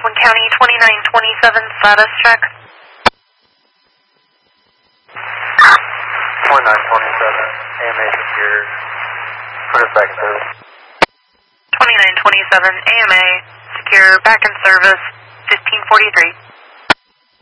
Baldwin County 2927 status check. 2927, AMA secured. Put us back in service. 2927 AMA secure, back in service, 1543.